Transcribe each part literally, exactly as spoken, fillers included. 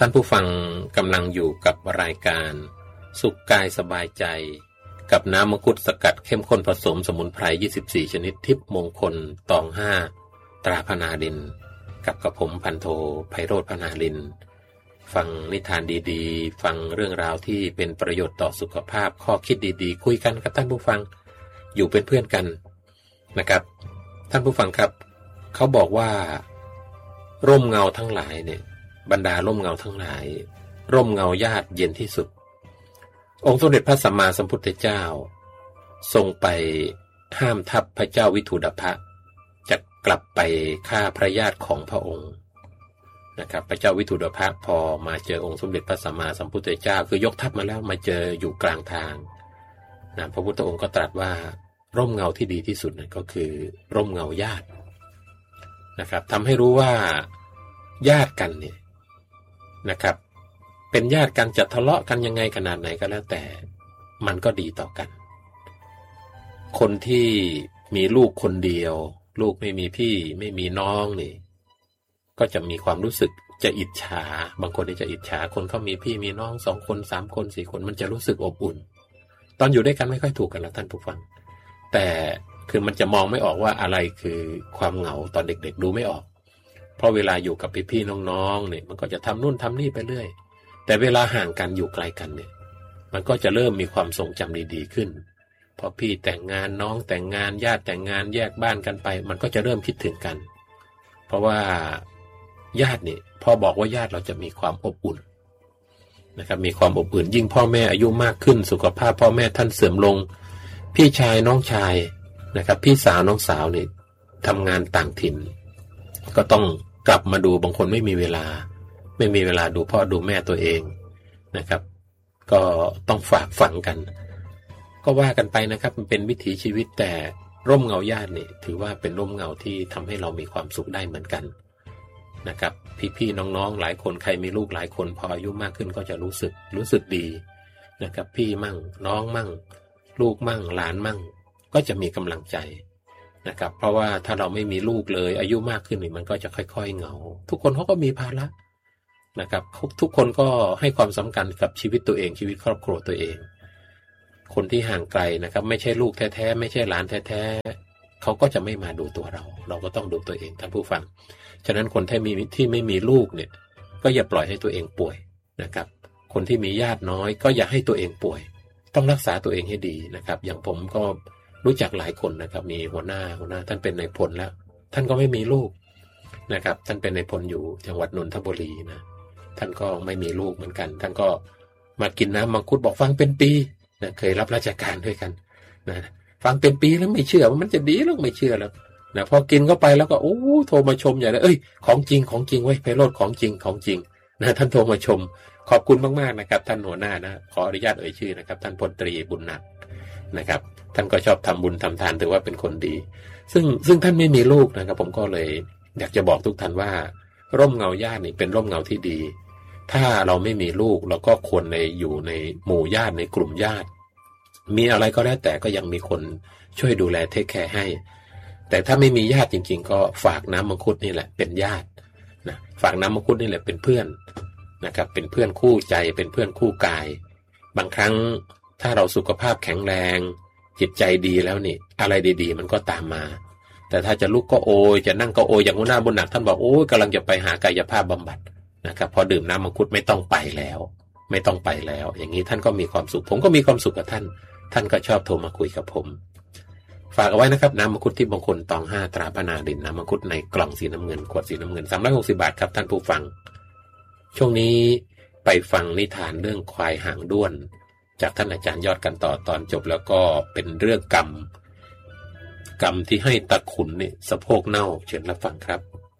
ท่านผู้ฟังกำลังอยู่กับรายการสุขกายสบายใจกับน้ำมังคุดสกัดเข้มข้นผสมสมุนไพรยี่สิบสี่ชนิดทิพย์มงคลตองห้าตราพนาดินกับกระผมพันโทไพโรจน์พนาลินฟังนิทานดีๆฟังเรื่องราวที่เป็นประโยชน์ต่อสุขภาพข้อคิดดีๆคุยกันกับท่านผู้ฟังอยู่เป็นเพื่อนกันนะครับท่านผู้ฟังครับเขาบอกว่าร่มเงาทั้งหลายเนี่ยบรรดาร่มเงาทั้งหลายร่มเงาญาติเย็นที่สุดองค์สมเด็จพระสัมมาสัมพุทธเจ้าทรงไปห้ามทัพพระเจ้าวิทูดภะจะกลับไปฆ่าพระญาติของพระองค์นะครับพระเจ้าวิทูดภะพอมาเจอองค์สมเด็จพระสัมมาสัมพุทธเจ้าคือยกทัพมาแล้วมาเจออยู่กลางทางนะพระพุทธองค์ก็ตรัสว่าร่มเงาที่ดีที่สุดนั่นก็คือร่มเงาญาตินะครับทำให้รู้ว่าญาติกันเนี่ยนะครับเป็นญาติกันจะทะเลาะกันยังไงขนาดไหนก็แล้วแต่มันก็ดีต่อกันคนที่มีลูกคนเดียวลูกไม่มีพี่ไม่มีน้องนี่ก็จะมีความรู้สึกจะอิจฉาบางคนที่จะอิจฉาคนเขามีพี่มีน้องสองคนสามคนสี่คนมันจะรู้สึกอบอุ่นตอนอยู่ด้วยกันไม่ค่อยถูกกันแล้วท่านผู้ฟังแต่คือมันจะมองไม่ออกว่าอะไรคือความเหงาตอนเด็กๆดูไม่ออกเพราะเวลาอยู่กับพี่ๆน้องๆเนี่ยมันก็จะทำนู่นทำนี่ไปเรื่อยแต่เวลาห่างกันอยู่ไกลกันเนี่ยมันก็จะเริ่มมีความทรงจำดีๆขึ้นพอพี่แต่งงานน้องแต่งงานญาติแต่งงานแยกบ้านกันไปมันก็จะเริ่มคิดถึงกันเพราะว่าญาติเนี่ยพอบอกว่าญาติเราจะมีความอบอุ่นนะครับมีความอบอุ่นยิ่งพ่อแม่อายุมากขึ้นสุขภาพพ่อแม่ท่านเสื่อมลงพี่ชายน้องชายนะครับพี่สาวน้องสาวเนี่ยทำงานต่างถิ่นก็ต้องกลับมาดูบางคนไม่มีเวลาไม่มีเวลาดูพ่อดูแม่ตัวเองนะครับก็ต้องฝากฝังกันก็ว่ากันไปนะครับมันเป็นวิถีชีวิตแต่ร่มเงาญาตินี่ถือว่าเป็นร่มเงาที่ทำให้เรามีความสุขได้เหมือนกันนะครับพี่ๆน้องๆหลายคนใครมีลูกหลายคนพออายุมากขึ้นก็จะรู้สึกรู้สึกดีนะครับพี่มั่งน้องมั่งลูกมั่งหลานมั่งก็จะมีกำลังใจนะครับเพราะว่าถ้าเราไม่มีลูกเลยอายุมากขึ้นนี่มันก็จะค่อยๆเหงาทุกคนเขาก็มีภาระนะครับทุกคนก็ให้ความสำคัญกับชีวิตตัวเองชีวิตครอบครัวตัวเองคนที่ห่างไกลนะครับไม่ใช่ลูกแท้ๆไม่ใช่หลานแท้ๆเขาก็จะไม่มาดูตัวเราเราก็ต้องดูตัวเองท่านผู้ฟังฉะนั้นคนที่มีที่ไม่มีลูกเนี่ยก็อย่าปล่อยให้ตัวเองป่วยนะครับคนที่มีญาติน้อยก็อย่าให้ตัวเองป่วยต้องรักษาตัวเองให้ดีนะครับอย่างผมก็รู้จักหลายคนนะครับมีหัวหน้าหัวหน้าท่านเป็นนายพลแล้วท่านก็ไม่มีลูกนะครับท่านเป็นนายพลอยู่จังหวัดนนทบุรีนะท่านก็ไม่มีลูกเหมือนกันท่านก็มากินน้ำมังคุดบอกฟังเป็นปีนะเคยรับราชการด้วยกันนะฟังเป็นปีแล้วไม่เชื่อว่ามันจะดีหรอกไม่เชื่อแล้วนะพอกินเข้าไปแล้วก็โอ้โทรมาชมใหญ่เลยเอ้ยของจริงของจริงเว้ยไพโรจน์ของจริงของจริงนะท่านโทรมาชมขอบคุณมากๆนะครับท่านหัวหน้านะขออนุญาตเอ่ยชื่อนะครับท่านพลตรีบุญนักนะครับท่านก็ชอบทำบุญทำทานถือว่าเป็นคนดีซึ่งซึ่งท่านไม่มีลูกนะครับผมก็เลยอยากจะบอกทุกท่านว่าร่มเงาญาตินี่เป็นร่มเงาที่ดีถ้าเราไม่มีลูกเราก็ควรในอยู่ในหมู่ญาติในกลุ่มญาติมีอะไรก็แล้วแต่ก็ยังมีคนช่วยดูแลเทคแคร์ให้แต่ถ้าไม่มีญาติจริงๆก็ฝากน้ำมังคุดนี่แหละเป็นญาตินะฝากน้ำมังคุดนี่แหละเป็นเพื่อนนะครับเป็นเพื่อนคู่ใจเป็นเพื่อนคู่กายบางครั้งถ้าเราสุขภาพแข็งแรงจิตใจดีแล้วนี่อะไรดีๆมันก็ตามมาแต่ถ้าจะลุกก็โอยจะนั่งก็โอยอย่างหัวหน้าบุญหนักท่านบอกโอ้ยกำลังจะไปหากายภาพบำบัดนะครับพอดื่มน้ำมังคุดไม่ต้องไปแล้วไม่ต้องไปแล้วอย่างนี้ท่านก็มีความสุขผมก็มีความสุขกับท่านท่านก็ชอบโทรมาคุยกับผมฝากเอาไว้นะครับน้ำมังคุดที่มงคลตองห้าตราพนาดินน้ำมังคุดในกล่องสีน้ำเงินขวดสีน้ำเงินสามร้อยหกสิบบาทครับท่านผู้ฟังช่วงนี้ไปฟังนิทานเรื่องควายหางด้วนจากท่านอาจารย์ยอดกันต่อตอนจบแล้วก็เป็นเรื่องกรรมกรรมที่ให้ตะขุนนี่สะโพกเน่าเชิญรับฟังครับ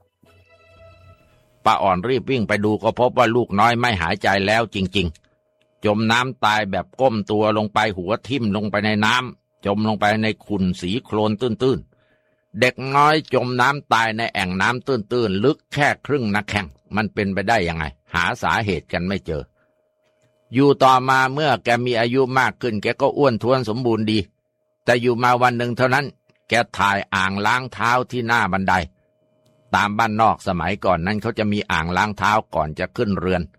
ป้าอ่อนรีบวิ่งไปดูก็พบว่าลูกน้อยไม่หายใจแล้วจริงๆจมน้ำตายแบบก้มตัวลงไปหัวทิ่มลงไปในน้ำจมลงไปในขุ่นสีโคลนตื้นๆเด็กน้อยจมน้ำตายในแอ่งน้ำตื้นๆลึกแค่ครึ่งนักแข้งมันเป็นไปได้ยังไงหาสาเหตุกันไม่เจออยู่ต่อมาเมื่อแกมีอายุมากขึ้นแกก็อ้วนท้วนสมบูรณ์ดีแต่อยู่มาวันหนึ่งเท่านั้นแกถ่ายอ่างล้างเท้าที่หน้าบันไดตามบ้านนอกสมัยก่อนนั้นเขาจะมีอ่างล้างเท้าก่อนจะขึ้นเรือน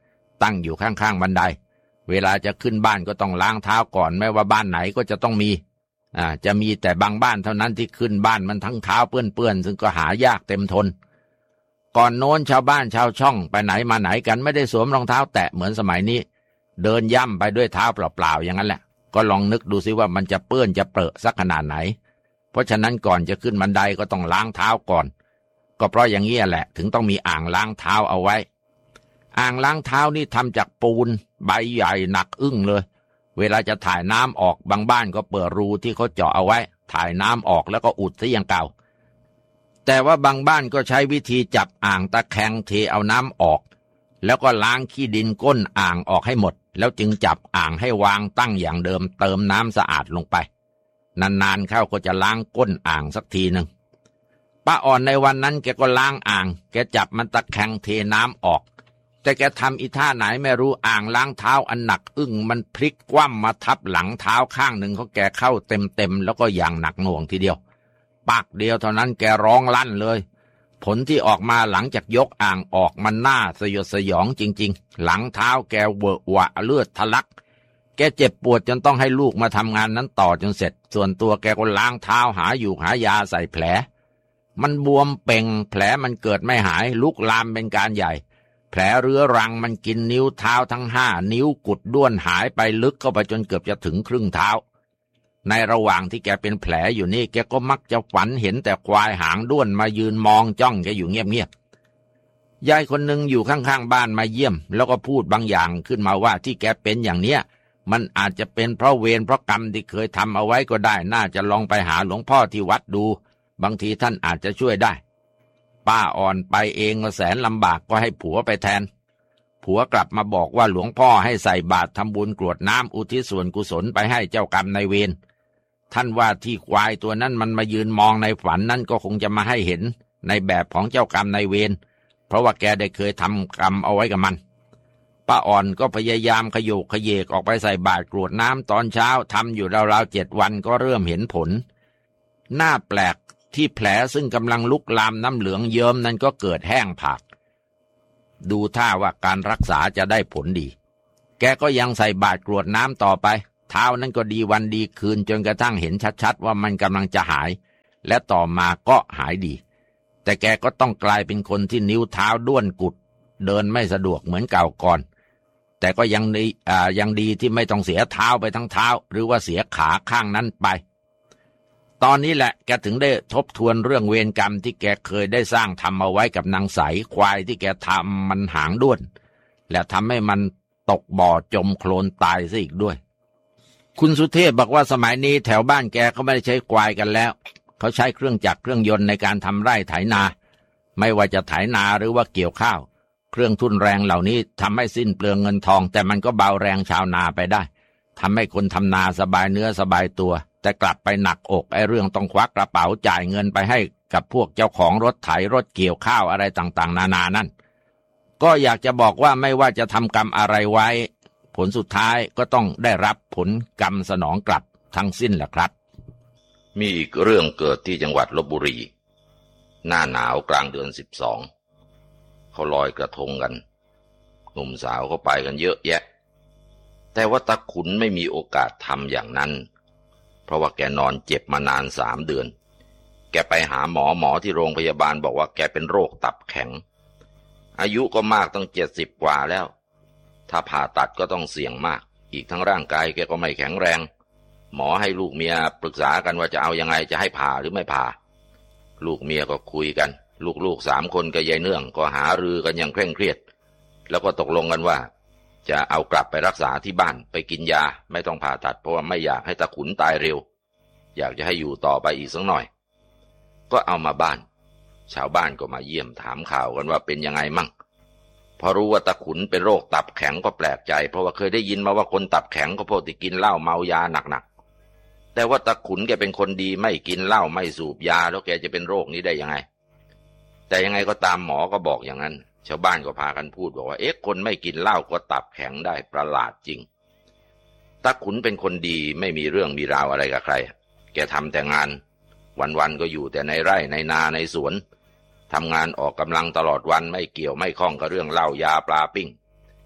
ตั้งอยู่ข้างๆบันไดเวลาจะขึ้นบ้านก็ต้องล้างเท้าก่อนไม่ว่าบ้านไหนก็จะต้องมีอ่าจะมีแต่บางบ้านเท่านั้นที่ขึ้นบ้านมันทั้งเท้าเปื้อนๆซึ่งก็หายากเต็มทนก่อนโน้นชาวบ้านชาวช่องไปไหนมาไหนกันไม่ได้สวมรองเท้าแตะเหมือนสมัยนี้เดินย่ำไปด้วยเท้าเปล่าๆอย่างนั้นแหละก็ลองนึกดูซิว่ามันจะเปื้อนจะเปรอะสักขนาดไหนเพราะฉะนั้นก่อนจะขึ้นบันไดก็ต้องล้างเท้าก่อนก็เพราะอย่างนี้แหละถึงต้องมีอ่างล้างเท้าเอาไว้อ่างล้างเท้านี่ทำจากปูนใบใหญ่หนักอึ้งเลยเวลาจะถ่ายน้ำออกบางบ้านก็เปิดรูที่เขาเจาะเอาไว้ถ่ายน้ำออกแล้วก็อุดซะอย่างเก่าแต่ว่าบางบ้านก็ใช้วิธีจับอ่างตะแคงเทเอาน้ำออกแล้วก็ล้างขี้ดินก้นอ่างออกให้หมดแล้วจึงจับอ่างให้วางตั้งอย่างเดิมเติมน้ำสะอาดลงไปนานๆเข้าก็จะล้างก้นอ่างสักทีหนึ่งป้าอ่อนในวันนั้นแกก็ล้างอ่างแกจับมันตะแคงเทน้ำออกแต่แกทำอีท่าไหนไม่รู้อ่างล้างเท้าอันหนักอึ้งมันพลิกคว่ำมาทับหลังเท้าข้างหนึ่งเขาแกเข้าเต็มๆแล้วก็อย่างหนักหน่วงทีเดียวปักเดียวเท่านั้นแกร้องลั่นเลยผลที่ออกมาหลังจากยกอ่างออกมันน่าสยดสยองจริงๆหลังเท้าแกเวอะหวะเลือดทะลักแกเจ็บปวดจนต้องให้ลูกมาทำงานนั้นต่อจนเสร็จส่วนตัวแกก็ล้างเท้าหาอยู่หายาใส่แผลมันบวมเป่งแผลมันเกิดไม่หายลุกลามเป็นการใหญ่แผลเรื้อรังมันกินนิ้วเท้าทั้งห้านิ้วกุดด้วนหายไปลึกเข้าไปจนเกือบจะถึงครึ่งเท้าในระหว่างที่แกเป็นแผลอยู่นี่แกก็มักจะฝันเห็นแต่ควายหางด้วนมายืนมองจ้องแกอยู่เงียบๆยายคนหนึ่งอยู่ข้างๆบ้านมาเยี่ยมแล้วก็พูดบางอย่างขึ้นมาว่าที่แกเป็นอย่างเนี้ยมันอาจจะเป็นเพราะเวรเพราะกรรมที่เคยทำเอาไว้ก็ได้น่าจะลองไปหาหลวงพ่อที่วัดดูบางทีท่านอาจจะช่วยได้ป้าอ่อนไปเองก็แสนลำบากก็ให้ผัวไปแทนผัวกลับมาบอกว่าหลวงพ่อให้ใส่บาตรทำบุญกรวดน้ำอุทิศส่วนกุศลไปให้เจ้ากรรมนายเวรท่านว่าที่ควายตัวนั้นมันมายืนมองในฝันนั่นก็คงจะมาให้เห็นในแบบของเจ้ากรรมนายเวรเพราะว่าแกได้เคยทำกรรมเอาไว้กับมันป้าอ่อนก็พยายามขยุกขยเยกออกไปใส่บาตรกรวดน้ำตอนเช้าทำอยู่ราวๆเจ็ดวันก็เริ่มเห็นผลหน้าแปลกที่แผลซึ่งกำลังลุกลามน้ำเหลืองเยิ้มนั้นก็เกิดแห้งผากดูท่าว่าการรักษาจะได้ผลดีแกก็ยังใส่บาตรกรวดน้ำต่อไปเท้านั้นก็ดีวันดีคืนจนกระทั่งเห็นชัดๆว่ามันกำลังจะหายและต่อมาก็หายดีแต่แกก็ต้องกลายเป็นคนที่นิ้วเท้าด้วนกุดเดินไม่สะดวกเหมือนเก่าก่อนแต่ก็ยังดีอ่ายังดีที่ไม่ต้องเสียเท้าไปทั้งเท้าหรือว่าเสียขาข้างนั้นไปตอนนี้แหละแกถึงได้ทบทวนเรื่องเวรกรรมที่แกเคยได้สร้างทำเอาไว้กับนางใสควายที่แกทำมันหางด้วนและทำให้มันตกบ่อจมโคลนตายซะอีกด้วยคุณสุเทพบอกว่าสมัยนี้แถวบ้านแกเขาไม่ได้ใช้ควายกันแล้วเขาใช้เครื่องจักรเครื่องยนต์ในการทำไร่ไถนาไม่ว่าจะไถนาหรือว่าเกี่ยวข้าวเครื่องทุ่นแรงเหล่านี้ทำให้สิ้นเปลืองเงินทองแต่มันก็เบาแรงชาวนาไปได้ทำให้คนทำนาสบายเนื้อสบายตัวแต่กลับไปหนักอกไอ้เรื่องต้องควักกระเป๋าจ่ายเงินไปให้กับพวกเจ้าของรถไถรถเกี่ยวข้าวอะไรต่างๆนานานั่นก็อยากจะบอกว่าไม่ว่าจะทำกรรมอะไรไว้ผลสุดท้ายก็ต้องได้รับผลกรรมสนองกลับทั้งสิ้นแหละครับมีอีกเรื่องเกิดที่จังหวัดลพบุรีหน้าหนาวกลางเดือนสิบสองเขาลอยกระทงกันหนุ่มสาวเขาไปกันเยอะแยะแต่ว่าตาขุนไม่มีโอกาสทำอย่างนั้นเพราะว่าแกนอนเจ็บมานานสามเดือนแกไปหาหมอหมอที่โรงพยาบาลบอกว่าแกเป็นโรคตับแข็งอายุก็มากตั้งเจ็ดสิบกว่าแล้วถ้าผ่าตัดก็ต้องเสี่ยงมากอีกทั้งร่างกายแกก็ไม่แข็งแรงหมอให้ลูกเมียปรึกษากันว่าจะเอายังไงจะให้ผ่าหรือไม่ผ่าลูกเมียก็คุยกันลูกๆสามคนกับยายเนื่องก็หารือกันอย่างเคร่งเครียดแล้วก็ตกลงกันว่าจะเอากลับไปรักษาที่บ้านไปกินยาไม่ต้องผ่าตัดเพราะว่าไม่อยากให้ตาขุนตายเร็วอยากจะให้อยู่ต่อไปอีกสักหน่อยก็เอามาบ้านชาวบ้านก็มาเยี่ยมถามข่าวกันว่าเป็นยังไงมั่งพอรู้ว่าตาขุนเป็นโรคตับแข็งก็แปลกใจเพราะว่าเคยได้ยินมาว่าคนตับแข็งก็พวกที่กินเหล้าเมายาหนักๆแต่ว่าตาขุนแกเป็นคนดีไม่กินเหล้าไม่สูบยาแล้วแกจะเป็นโรคนี้ได้ยังไงแต่ยังไงก็ตามหมอก็บอกอย่างนั้นชาวบ้านก็พากันพูดบอกว่าเอ๊ะคนไม่กินเหล้าก็ตับแข็งได้ประหลาดจริงตาขุนเป็นคนดีไม่มีเรื่องมีราวอะไรกับใครแกทำแต่งานวันๆก็อยู่แต่ในไร่ในนาในสวนทำงานออกกำลังตลอดวันไม่เกี่ยวไม่ข้องกับเรื่องเหล้ายาปลาปิ้ง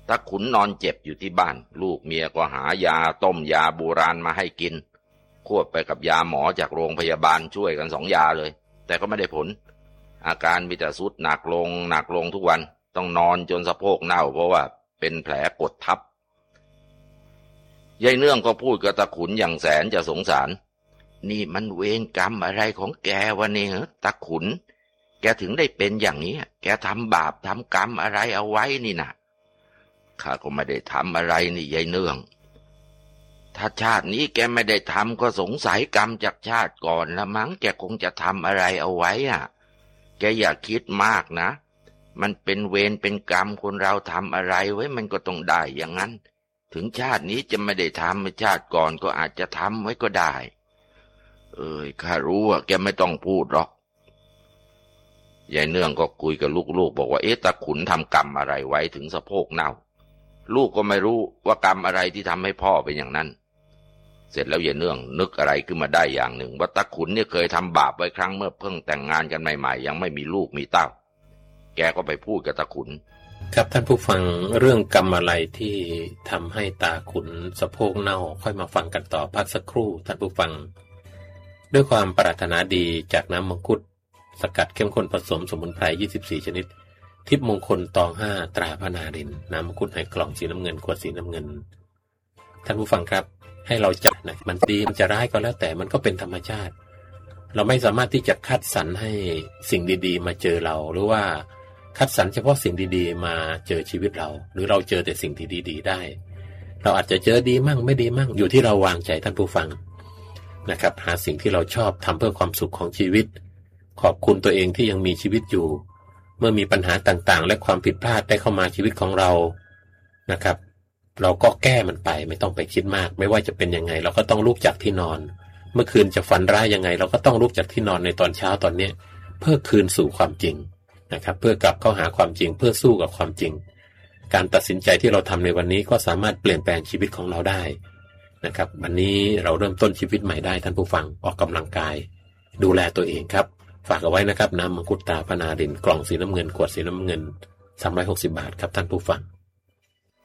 ตาขุนนอนเจ็บอยู่ที่บ้านลูกเมียก็หายาต้มยาโบราณมาให้กินควบไปกับยาหมอจากโรงพยาบาลช่วยกันสองยาเลยแต่ก็ไม่ได้ผลอาการมีแต่ทรุดหนักลงหนักลงทุกวันต้องนอนจนสะโพกเน่าเพราะว่าเป็นแผลกดทับยายเนื่องก็พูดกับตาขุนอย่างแสนจะสงสารนี่มันเวรกรรมอะไรของแกวะเนี่ยเหรอตาขุนแกถึงได้เป็นอย่างนี้แกทำบาปทำกรรมอะไรเอาไว้นี่นะข้าก็ไม่ได้ทำอะไรนี่ยายเนื่องถ้าชาตินี้แกไม่ได้ทำก็สงสัยกรรมจากชาติก่อนละมั้งแกคงจะทำอะไรเอาไว้อ่ะแกอย่าคิดมากนะมันเป็นเวรเป็นกรรมคนเราทำอะไรไว้มันก็ต้องได้อย่างนั้นถึงชาตินี้จะไม่ได้ทำชาติก่อนก็อาจจะทำไว้ก็ได้เอ้ยข้ารู้ว่าแกไม่ต้องพูดหรอกยายเนื่องก็คุยกับลูกๆบอกว่าเอ๊ะตาขุนทำกรรมอะไรไว้ถึงสะโพกเน่าลูกก็ไม่รู้ว่ากรรมอะไรที่ทำให้พ่อเป็นอย่างนั้นเสร็จแล้วยายเนื่องนึกอะไรขึ้นมาได้อย่างหนึ่งว่าตาขุนเนี่ยเคยทำบาปไว้ครั้งเมื่อเพิ่งแต่งงานกันใหม่ๆยังไม่มีลูกมีเต้าแกก็ไปพูดกับตาขุนครับท่านผู้ฟังเรื่องกรรมอะไรที่ทำให้ตาขุนสะโพกเน่าค่อยมาฟังกันต่อพักสักครู่ท่านผู้ฟังด้วยความปรารถนาดีจากน้ำมังคุดสกัดเข้มข้นผสมสมุนไพรยี่สิบสี่ชนิดทิพย์มงคลตองห้าตราพระนารินน้ำมังคุดให้กล่องสีน้ำเงินขวดสีน้ำเงินท่านผู้ฟังครับให้เราจับนะมันดีมันจะร้ายก็แล้วแต่มันก็เป็นธรรมชาติเราไม่สามารถที่จะคัดสรรให้สิ่งดีๆมาเจอเราหรือว่าคัดสรรเฉพาะสิ่งดีๆมาเจอชีวิตเราหรือเราเจอแต่สิ่งที่ดีๆได้เราอาจจะเจอดีมั่งไม่ดีมั่งอยู่ที่เราวางใจท่านผู้ฟังนะครับหาสิ่งที่เราชอบทำเพื่อความสุขของชีวิตขอบคุณตัวเองที่ยังมีชีวิตอยู่เมื่อมีปัญหาต่างๆและความผิดพลาดได้เข้ามาชีวิตของเรานะครับเราก็แก้มันไปไม่ต้องไปคิดมากไม่ว่าจะเป็นยังไงเราก็ต้องลุกจากที่นอนเมื่อคืนจะฝันร้ายยังไงเราก็ต้องลุกจากที่นอนในตอนเช้าตอนนี้เพื่อคืนสู่ความจริงนะครับเพื่อกลับเข้าหาความจริงเพื่อสู้กับความจริงการตัดสินใจที่เราทำในวันนี้ก็สามารถเปลี่ยนแปลงชีวิตของเราได้นะครับวันนี้เราเริ่มต้นชีวิตใหม่ได้ท่านผู้ฟังออกกำลังกายดูแลตัวเองครับฝากเอาไว้นะครับน้ำมังคุดตราพระนารินกล่องสีน้ำเงินขวดสีน้ำเงินสามร้อยหกสิบบาทครับท่านผู้ฟัง